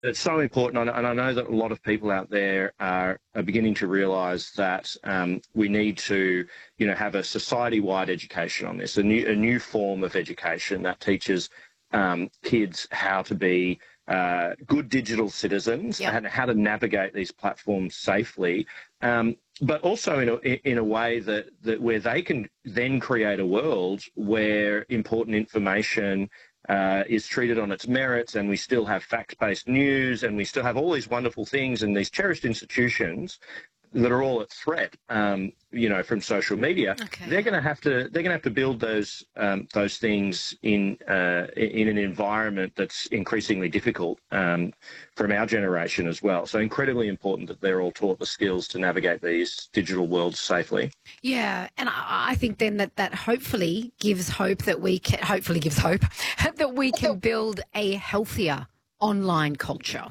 It's so important, and I know that a lot of people out there are beginning to realise that we need to, have a society-wide education on this, a new form of education that teaches kids how to be good digital citizens and how to navigate these platforms safely, but also in a way that where they can then create a world where important information is treated on its merits, and we still have fact-based news, and we still have all these wonderful things and these cherished institutions that are all at threat, from social media. Okay. They're going to have to build those things in an environment that's increasingly difficult from our generation as well. So incredibly important that they're all taught the skills to navigate these digital worlds safely. Yeah, and I think then that hopefully gives hope that we can that we can build a healthier online culture.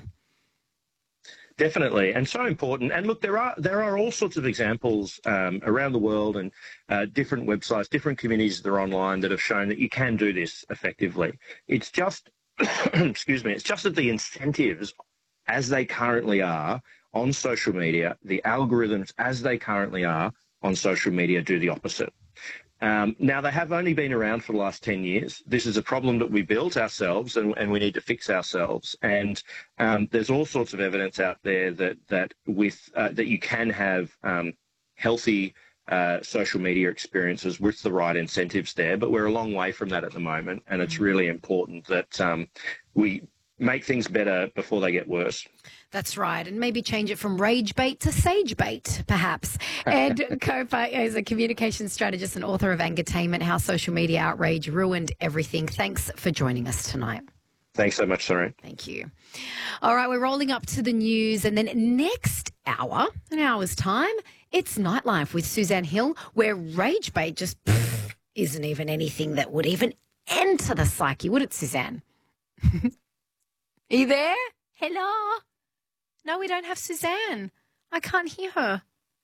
Definitely, and so important. And look, there are all sorts of examples around the world, and different websites, different communities that are online that have shown that you can do this effectively. It's just, excuse me, it's just that the incentives as they currently are on social media, the algorithms as they currently are on social media do the opposite. Now, they have only been around for the last 10 years. This is a problem that we built ourselves, and we need to fix ourselves. And there's all sorts of evidence out there that you can have healthy social media experiences with the right incentives there. But we're a long way from that at the moment, and it's really important that we make things better before they get worse. That's right, and maybe change it from rage bait to sage bait, perhaps. Ed Coper is a communications strategist and author of Angertainment, How Social Media Outrage Ruined Everything. Thanks for joining us tonight. Thanks so much, Soreen. Thank you. All right, we're rolling up to the news, and then next hour, an hour's time, it's Nightlife with Suzanne Hill, where rage bait just isn't even anything that would even enter the psyche, would it, Suzanne? Are you there? Hello? No, we don't have Suzanne. I can't hear her.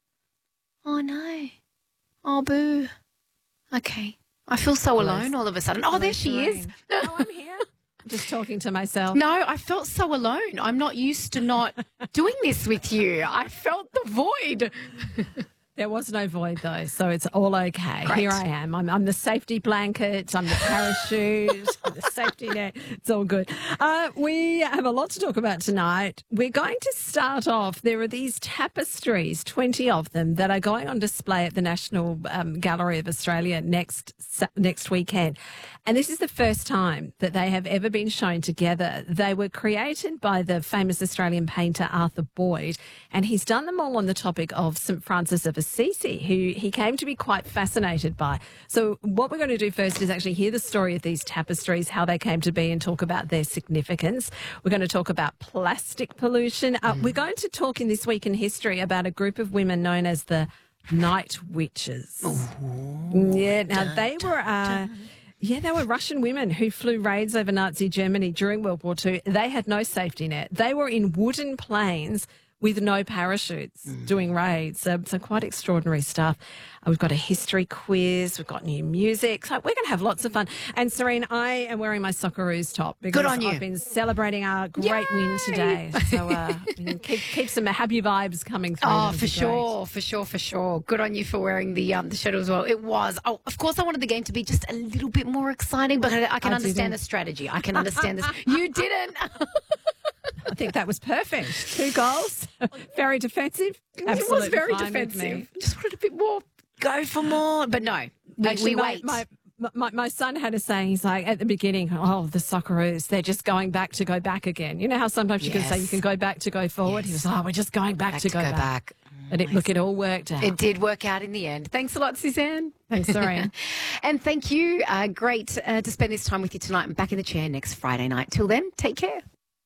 Oh, no. Oh, boo. Okay. I feel so alone all of a sudden. Oh, there she is. Oh, I'm here. Just talking to myself. No, I felt so alone. I'm not used to not doing this with you. I felt the void. There was no void, though, so it's all okay. Great. Here I am. I'm the safety blanket. I'm the parachute. I'm the safety net. It's all good. We have a lot to talk about tonight. We're going to start off. There are these tapestries, 20 of them, that are going on display at the National Gallery of Australia next weekend. And this is the first time that they have ever been shown together. They were created by the famous Australian painter Arthur Boyd, and he's done them all on the topic of St Francis of Assisi, who he came to be quite fascinated by. So what we're going to do first is actually hear the story of these tapestries, how they came to be, and talk about their significance. We're going to talk about plastic pollution. We're going to talk in This Week in History about a group of women known as the Night Witches. Yeah, now they were... they were Russian women who flew raids over Nazi Germany during World War II. They had no safety net. They were in wooden planes with no parachutes doing raids. So quite extraordinary stuff. We've got a history quiz. We've got new music. So we're going to have lots of fun. And Serene, I am wearing my Socceroos top because Good on you. I've been celebrating our great win today. So keep some happy vibes coming through. Oh, for sure. Good on you for wearing the shirt as well. It was. Oh, of course, I wanted the game to be just a little bit more exciting, but I can understand the strategy. I can understand this. You didn't. I think that was perfect. 2 goals. Very defensive. Absolutely It was very fine with me. defensive. Just wanted a bit more. Go for more. But no, Actually, we wait. My son had a saying. He's like, at the beginning, the Socceroos, they're just going back to go back again. You know how sometimes you can say you can go back to go forward? Yes. He was, we're just going back to go back. But it all worked out. It did work out in the end. Thanks a lot, Suzanne. Thanks, Serene. And thank you. Great to spend this time with you tonight. I'm back in the chair next Friday night. Till then, take care.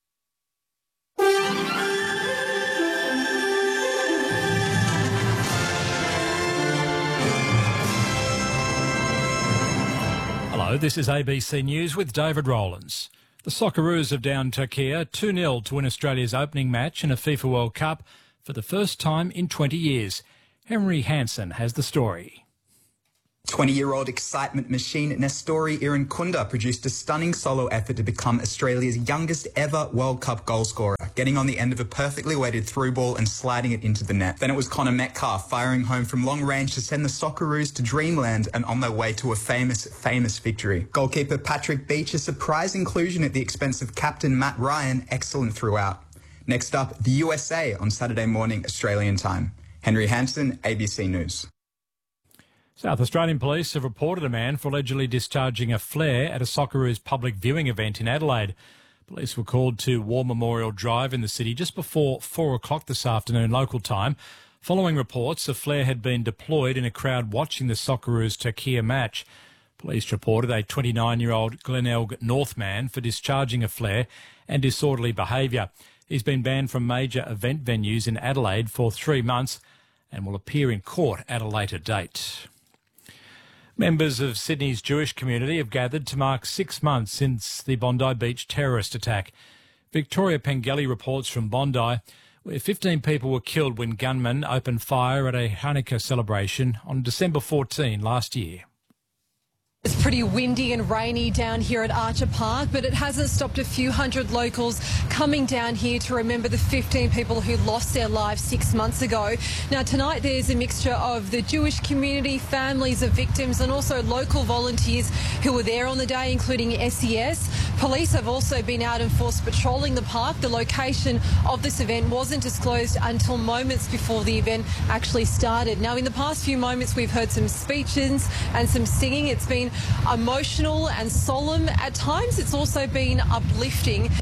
Hello, this is ABC News with David Rowlands. The Socceroos have downed Turkey 2-0 to win Australia's opening match in a FIFA World Cup for the first time in 20 years. Henry Hansen has the story. 20-year-old excitement machine Nestori Irankunda produced a stunning solo effort to become Australia's youngest ever World Cup goalscorer, getting on the end of a perfectly weighted through ball and sliding it into the net. Then it was Connor Metcalf firing home from long range to send the Socceroos to dreamland and on their way to a famous victory. Goalkeeper Patrick Beach, a surprise inclusion at the expense of captain Matt Ryan, excellent throughout. Next up, the USA on Saturday morning Australian time. Henry Hansen, ABC News. South Australian police have reported a man for allegedly discharging a flare at a Socceroos public viewing event in Adelaide. Police were called to War Memorial Drive in the city just before 4 o'clock this afternoon local time. Following reports, a flare had been deployed in a crowd watching the Socceroos-Turkey match. Police reported a 29-year-old Glenelg North man for discharging a flare and disorderly behaviour. He's been banned from major event venues in Adelaide for 3 months and will appear in court at a later date. Members of Sydney's Jewish community have gathered to mark 6 months since the Bondi Beach terrorist attack. Victoria Pengelly reports from Bondi, where 15 people were killed when gunmen opened fire at a Hanukkah celebration on December 14 last year. It's pretty windy and rainy down here at Archer Park, but it hasn't stopped a few hundred locals coming down here to remember the 15 people who lost their lives 6 months ago. Now, tonight there's a mixture of the Jewish community, families of victims, and also local volunteers who were there on the day, including SES. Police have also been out in force patrolling the park. The location of this event wasn't disclosed until moments before the event actually started. Now, in the past few moments, we've heard some speeches and some singing. It's been emotional and solemn. At times, it's also been uplifting.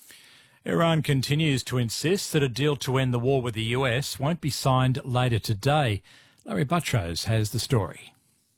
Iran continues to insist that a deal to end the war with the US won't be signed later today. Larry Buttrose has the story.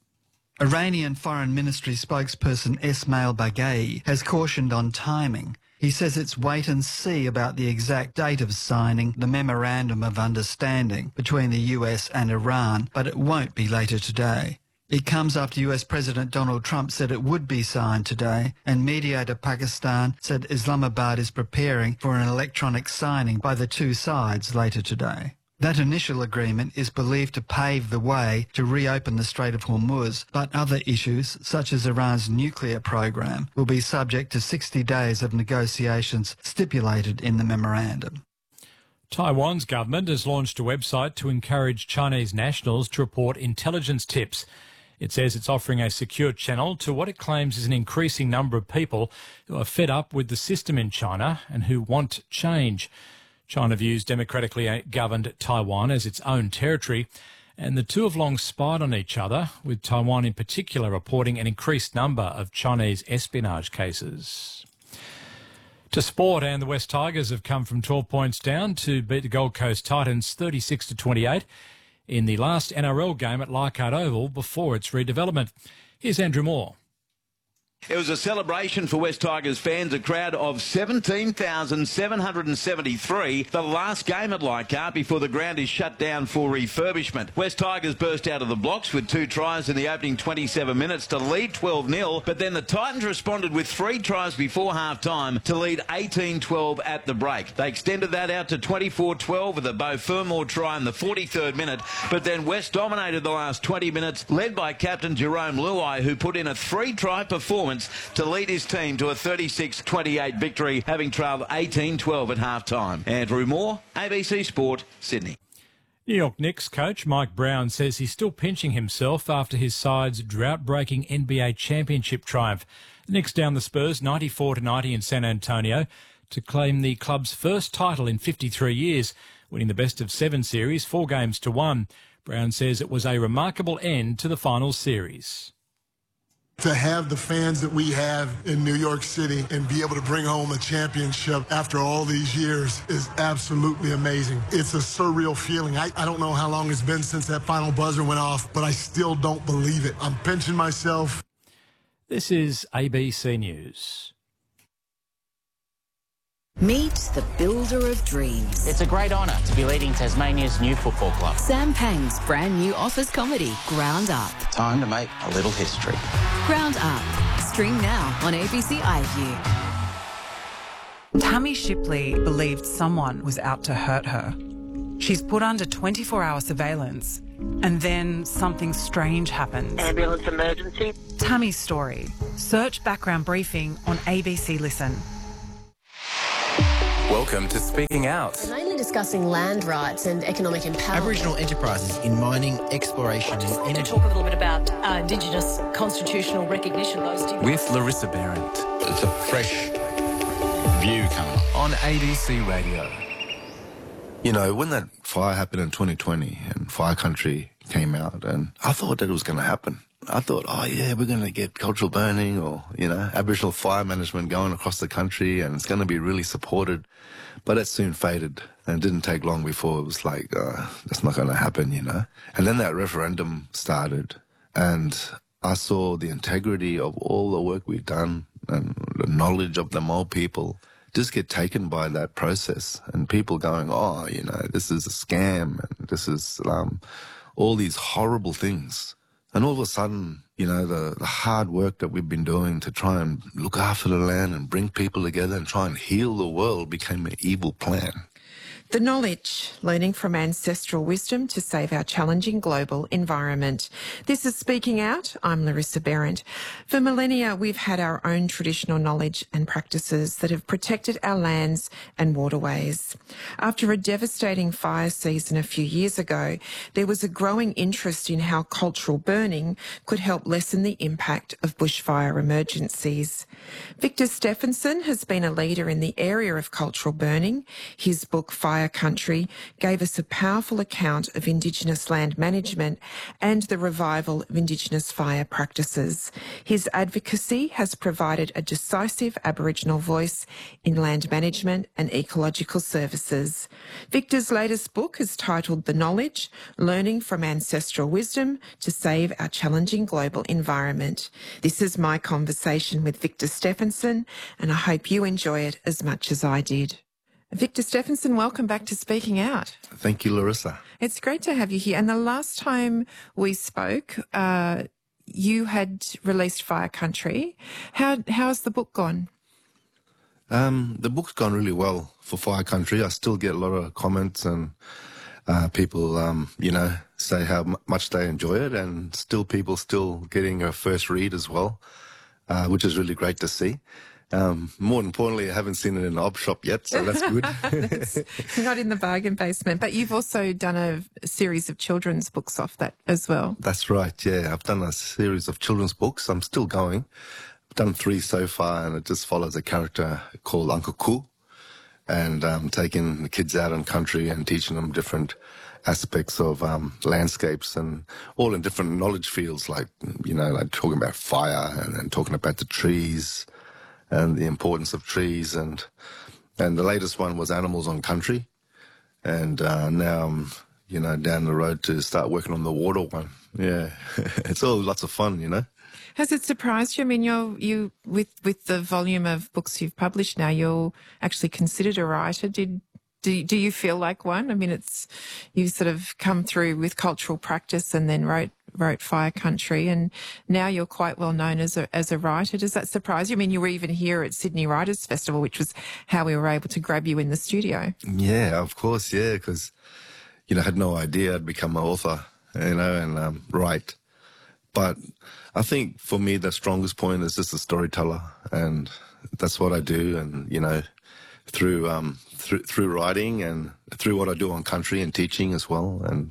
Iranian Foreign Ministry spokesperson Esmail Baghei has cautioned on timing. He says it's wait and see about the exact date of signing the Memorandum of Understanding between the US and Iran, but it won't be later today. It comes after US President Donald Trump said it would be signed today, and mediator Pakistan said Islamabad is preparing for an electronic signing by the two sides later today. That initial agreement is believed to pave the way to reopen the Strait of Hormuz, but other issues, such as Iran's nuclear program, will be subject to 60 days of negotiations stipulated in the memorandum. Taiwan's government has launched a website to encourage Chinese nationals to report intelligence tips. It says it's offering a secure channel to what it claims is an increasing number of people who are fed up with the system in China and who want change. China views democratically governed Taiwan as its own territory, and the two have long spied on each other, with Taiwan in particular reporting an increased number of Chinese espionage cases. To sport, and the West Tigers have come from 12 points down to beat the Gold Coast Titans 36-28 in the last NRL game at Leichhardt Oval before its redevelopment. Here's Andrew Moore. It was a celebration for West Tigers fans, a crowd of 17,773, the last game at Leichhardt before the ground is shut down for refurbishment. West Tigers burst out of the blocks with 2 tries in the opening 27 minutes to lead 12-0, but then the Titans responded with 3 tries before half-time to lead 18-12 at the break. They extended that out to 24-12 with a Beau Fermor try in the 43rd minute, but then West dominated the last 20 minutes, led by captain Jerome Luai, who put in a 3-try performance to lead his team to a 36-28 victory, having trailed 18-12 at half-time. Andrew Moore, ABC Sport, Sydney. New York Knicks coach Mike Brown says he's still pinching himself after his side's drought-breaking NBA championship triumph. The Knicks down the Spurs 94-90 in San Antonio to claim the club's first title in 53 years, winning the best-of-7 series 4-1. Brown says it was a remarkable end to the finals series. To have the fans that we have in New York City and be able to bring home a championship after all these years is absolutely amazing. It's a surreal feeling. I don't know how long it's been since that final buzzer went off, but I still don't believe it. I'm pinching myself. This is ABC News. Meet the builder of dreams. It's a great honour to be leading Tasmania's new football club. Sam Pang's brand new office comedy, Ground Up. Time to make a little history. Ground Up. Stream now on ABC iView. Tammy Shipley believed someone was out to hurt her. She's put under 24-hour surveillance And then something strange happens. Ambulance emergency. Tammy's story. Search background briefing on ABC Listen. Welcome to Speaking Out. We're mainly discussing land rights and economic empowerment. Aboriginal enterprises in mining, exploration and energy. To talk a little bit about Indigenous constitutional recognition. With Larissa Behrendt. It's a fresh view coming on ABC Radio. You know, when that fire happened in 2020 and Fire Country came out, and I thought that it was going to happen. I thought, oh yeah, we're going to get cultural burning or, you know, Aboriginal fire management going across the country and it's going to be really supported. But it soon faded and it didn't take long before it was like, that's not going to happen, you know. And then that referendum started and I saw the integrity of all the work we've done and the knowledge of the Māori people just get taken by that process and people going, oh, you know, this is a scam and this is all these horrible things. And all of a sudden, you know, the hard work that we've been doing to try and look after the land and bring people together and try and heal the world became an evil plan. The knowledge, learning from ancestral wisdom to save our challenging global environment. This is Speaking Out. I'm Larissa Behrendt. For millennia, we've had our own traditional knowledge and practices that have protected our lands and waterways. After a devastating fire season a few years ago, there was a growing interest in how cultural burning could help lessen the impact of bushfire emergencies. Victor Stephenson has been a leader in the area of cultural burning. His book, Fire Country, gave us a powerful account of Indigenous land management and the revival of Indigenous fire practices. His advocacy has provided a decisive Aboriginal voice in land management and ecological services. Victor's latest book is titled The Knowledge, Learning from Ancestral Wisdom to Save Our Challenging Global Environment. This is my conversation with Victor Stephenson, and I hope you enjoy it as much as I did. Victor Stephenson, welcome back to Speaking Out. Thank you, Larissa. It's great to have you here. And the last time we spoke, you had released Fire Country. How's the book gone? The book's gone really well for Fire Country. I still get a lot of comments and people, you know, say how much they enjoy it, and people still getting a first read as well, which is really great to see. More importantly, I haven't seen it in the op shop yet, so that's good. Not in the bargain basement, but you've also done a series of children's books off that as well. That's right, yeah. I've done a series of children's books. I'm still going. I've done 3 so far, and it just follows a character called Uncle Ku, and taking the kids out in country and teaching them different aspects of landscapes and all in different knowledge fields, like, you know, like talking about fire and then talking about the trees and the importance of trees, and the latest one was animals on country, and now I'm, you know, down the road to start working on the water one. Yeah, it's all lots of fun, you know. Has it surprised you? I mean, you with the volume of books you've published now, you're actually considered a writer. Do you feel like one? I mean, you sort of come through with cultural practice and then wrote Fire Country, and now you're quite well known as a writer. Does that surprise you? I mean, you were even here at Sydney Writers Festival, which was how we were able to grab you in the studio. Yeah, of course, yeah, because, you know, I had no idea I'd become an author, you know, and write. But I think for me, the strongest point is just a storyteller, and that's what I do, and, you know, through writing and through what I do on country and teaching as well, and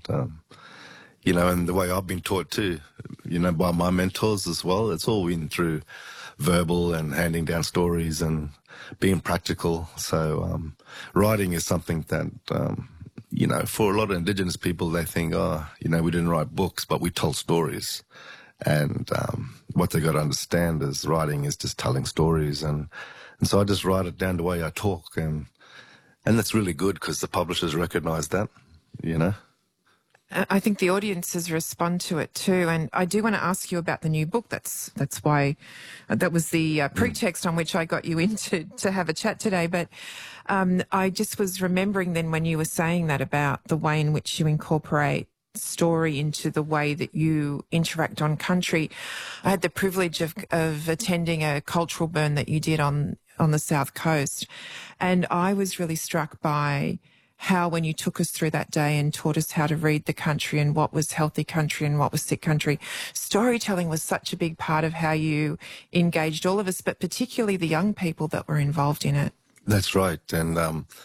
you know, and the way I've been taught too, you know, by my mentors as well. It's all been through verbal and handing down stories and being practical. So writing is something that, you know, for a lot of Indigenous people, they think, oh, you know, we didn't write books, but we told stories. And what they got to understand is writing is just telling stories. And so I just write it down the way I talk. And that's really good because the publishers recognize that, you know. I think the audiences respond to it too, and I do want to ask you about the new book. That's why that was the pretext on which I got you in to have a chat today. But I just was remembering then when you were saying that about the way in which you incorporate story into the way that you interact on country. I had the privilege of attending a cultural burn that you did on the South Coast, and I was really struck by how, when you took us through that day and taught us how to read the country and what was healthy country and what was sick country, storytelling was such a big part of how you engaged all of us, but particularly the young people that were involved in it. That's right. And,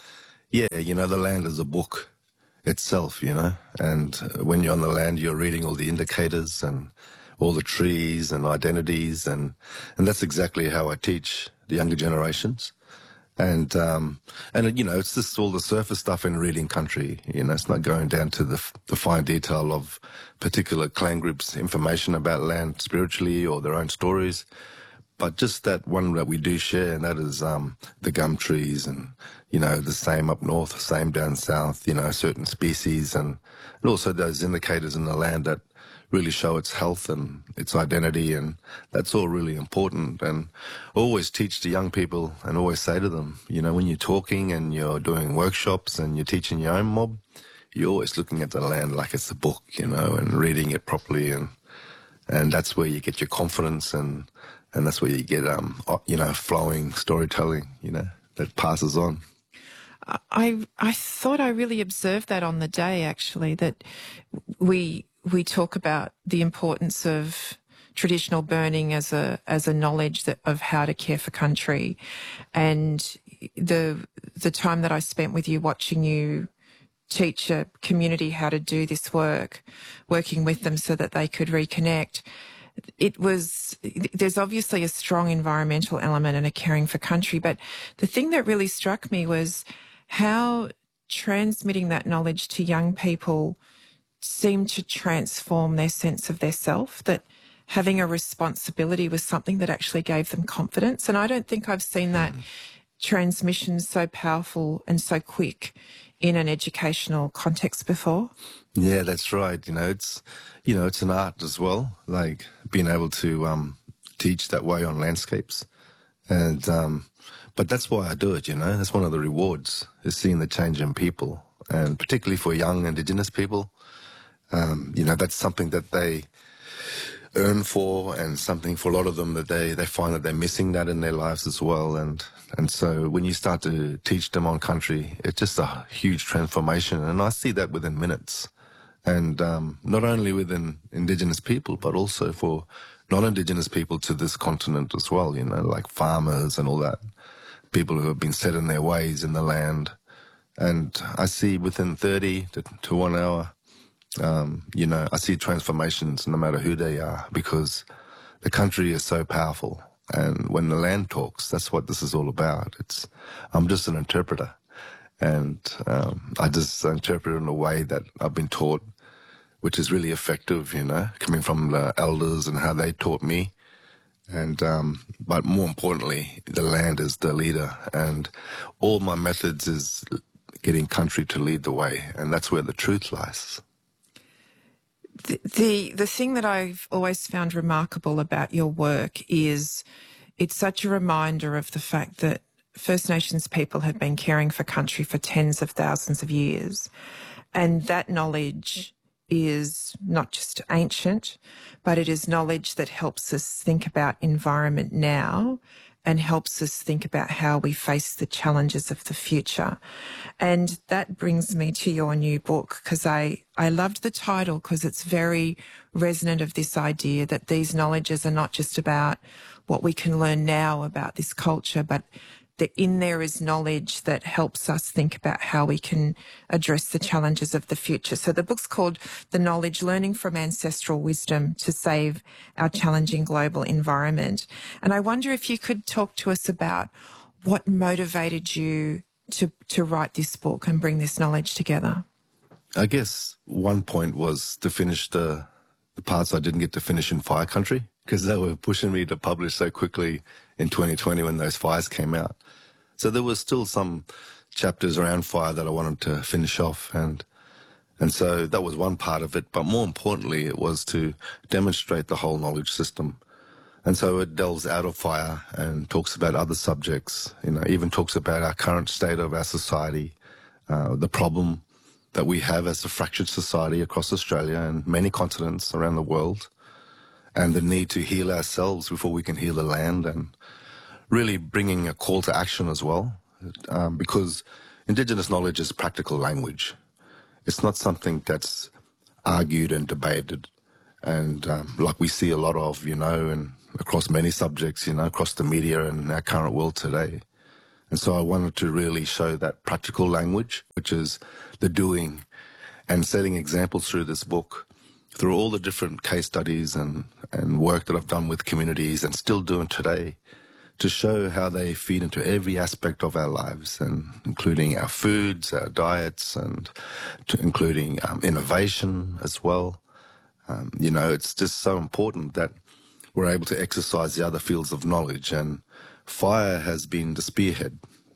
the land is a book itself, and when you're on the land, you're reading all the indicators and all the trees and identities, and that's exactly how I teach the younger generations. And it's just all the surface stuff in reading country. It's not going down to the fine detail of particular clan groups' information about land spiritually or their own stories, but just that one that we do share, and that is the gum trees, and the same up north, same down south. Certain species, and also those indicators in the land that really show its health and its identity, and that's all really important. And I always teach to young people and always say to them, when you're talking and you're doing workshops and you're teaching your own mob, you're always looking at the land like it's a book, and reading it properly, and that's where you get your confidence, and that's where you get flowing storytelling, that passes on. I thought I really observed that on the day, actually, that we talk about the importance of traditional burning as a knowledge of how to care for country, and the time that I spent with you watching you teach a community how to do this work, working with them so that they could reconnect. There's obviously a strong environmental element and a caring for country, but the thing that really struck me was how transmitting that knowledge to young people seemed to transform their sense of their self, that having a responsibility was something that actually gave them confidence. And I don't think I've seen that transmission so powerful and so quick in an educational context before. Yeah, that's right. It's an art as well, like being able to teach that way on landscapes. And but that's why I do it, That's one of the rewards, is seeing the change in people, and particularly for young Indigenous people. That's something that they earn for, and something for a lot of them that they find that they're missing that in their lives as well. And so when you start to teach them on country, it's just a huge transformation. And I see that within minutes. And not only within Indigenous people, but also for non-Indigenous people to this continent as well, like farmers and all that, people who have been set in their ways in the land. And I see within 30 to 1 hour, I see transformations no matter who they are, because the country is so powerful. And when the land talks, that's what this is all about. I'm just an interpreter, and I just interpret in a way that I've been taught, which is really effective, coming from the elders and how they taught me. And but more importantly, the land is the leader, and all my methods is getting country to lead the way, and that's where the truth lies. The thing that I've always found remarkable about your work is it's such a reminder of the fact that First Nations people have been caring for country for tens of thousands of years, and that knowledge is not just ancient, but it is knowledge that helps us think about environment now and helps us think about how we face the challenges of the future. And that brings me to your new book, because I loved the title, because it's very resonant of this idea that these knowledges are not just about what we can learn now about this culture, but that in there is knowledge that helps us think about how we can address the challenges of the future. So the book's called The Knowledge, Learning from Ancestral Wisdom to Save Our Challenging Global Environment. And I wonder if you could talk to us about what motivated you to write this book and bring this knowledge together. I guess one point was to finish the parts I didn't get to finish in Fire Country, because they were pushing me to publish so quickly in 2020 when those fires came out. So there was still some chapters around fire that I wanted to finish off, and so that was one part of it. But more importantly, it was to demonstrate the whole knowledge system. And so it delves out of fire and talks about other subjects, even talks about our current state of our society, the problem that we have as a fractured society across Australia and many continents around the world, and the need to heal ourselves before we can heal the land, and really bringing a call to action as well, because Indigenous knowledge is practical language. It's not something that's argued and debated, and like we see a lot of, and across many subjects, across the media and our current world today. And so I wanted to really show that practical language, which is the doing, and setting examples through this book, through all the different case studies and work that I've done with communities and still doing today, to show how they feed into every aspect of our lives, and including our foods, our diets, and including innovation as well. It's just so important that we're able to exercise the other fields of knowledge, and fire has been the spearhead,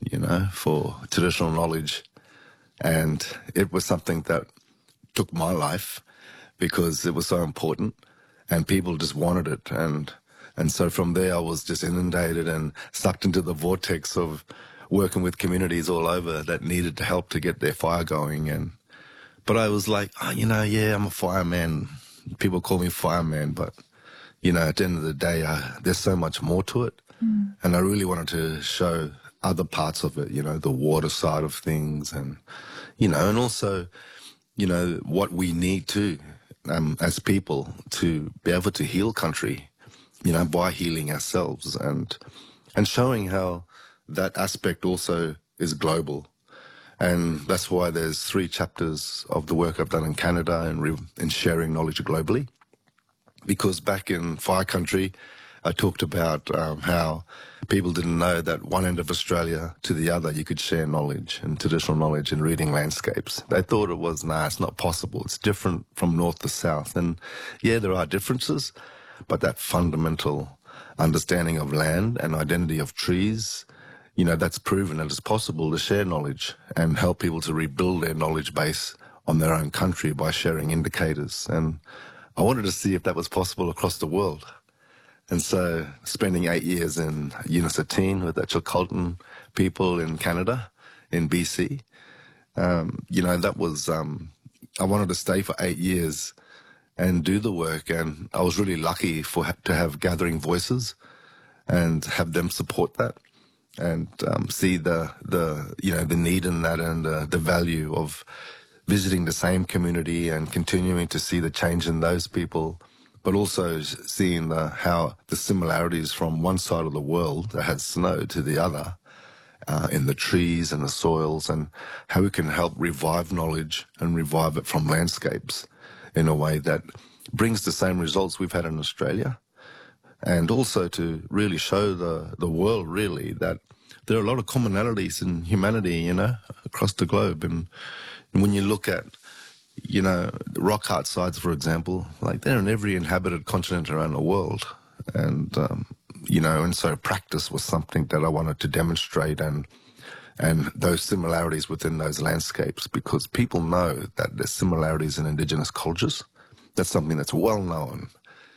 for traditional knowledge. And it was something that took my life because it was so important and people just wanted it. And so from there, I was just inundated and sucked into the vortex of working with communities all over that needed help to get their fire going. But I was like, I'm a fireman. People call me fireman, but, at the end of the day, there's so much more to it. And I really wanted to show other parts of it, the water side of things, and, and also, what we need to, as people, to be able to heal country, by healing ourselves, and showing how that aspect also is global. And that's why there's 3 chapters of the work I've done in Canada in sharing knowledge globally. Because back in Fire Country, I talked about how people didn't know that one end of Australia to the other, you could share knowledge and traditional knowledge and reading landscapes. They thought it was, it's not possible. It's different from north to south. And yeah, there are differences, but that fundamental understanding of land and identity of trees, that's proven that it's possible to share knowledge and help people to rebuild their knowledge base on their own country by sharing indicators. And I wanted to see if that was possible across the world. And so spending 8 years in Unisatine with the Chilcotin people in Canada, in BC, that was, I wanted to stay for 8 years and do the work. And I was really lucky to have Gathering Voices and have them support that and see the need in that, and the value of visiting the same community and continuing to see the change in those people, but also seeing how the similarities from one side of the world that had snow to the other, in the trees and the soils, and how we can help revive knowledge and revive it from landscapes in a way that brings the same results we've had in Australia. And also to really show the world really that there are a lot of commonalities in humanity, across the globe. And when you look at, rock art sites, for example, like they're in every inhabited continent around the world. And, and so practice was something that I wanted to demonstrate, and those similarities within those landscapes, because people know that there's similarities in Indigenous cultures. That's something that's well known.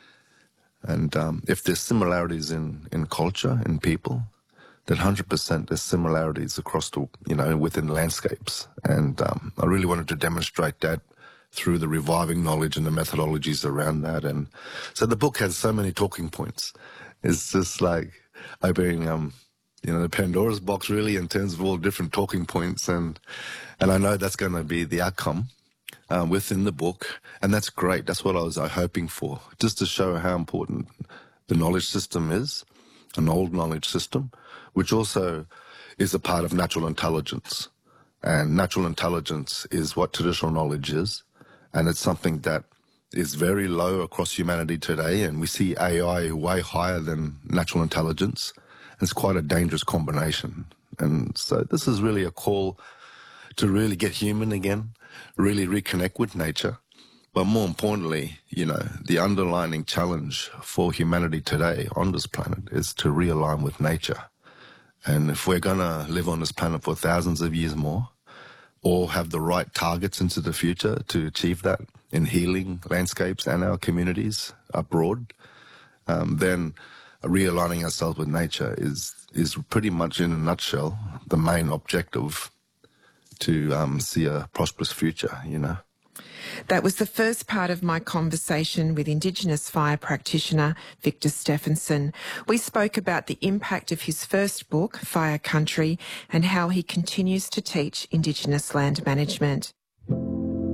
And if there's similarities in culture, in people, then 100% there's similarities across the, within landscapes. And I really wanted to demonstrate that through the reviving knowledge and the methodologies around that. And so the book has so many talking points. It's just like opening, the Pandora's box really, in terms of all different talking points. And I know that's going to be the outcome within the book. And that's great. That's what I was hoping for, just to show how important the knowledge system is, an old knowledge system, which also is a part of natural intelligence. And natural intelligence is what traditional knowledge is. And it's something that is very low across humanity today. And we see AI way higher than natural intelligence. It's quite a dangerous combination. And so this is really a call to really get human again, really reconnect with nature. But more importantly, the underlying challenge for humanity today on this planet is to realign with nature. And if we're going to live on this planet for thousands of years more, or have the right targets into the future to achieve that in healing landscapes and our communities abroad, then realigning ourselves with nature is pretty much, in a nutshell, the main objective to see a prosperous future, That was the first part of my conversation with Indigenous fire practitioner Victor Stephenson. We spoke about the impact of his first book, Fire Country, and how he continues to teach Indigenous land management.